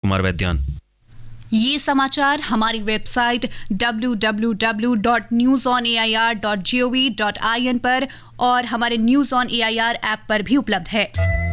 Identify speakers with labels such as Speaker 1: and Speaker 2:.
Speaker 1: कुमार वैद्यान।
Speaker 2: ये समाचार हमारी वेबसाइट www.newsonair.gov.in पर और हमारे न्यूज़ ऑन एआईआर ऐप पर भी उपलब्ध है।